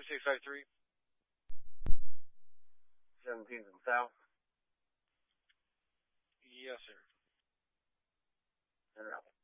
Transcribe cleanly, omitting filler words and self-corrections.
7653. 17th and South. Yes, sir. And out.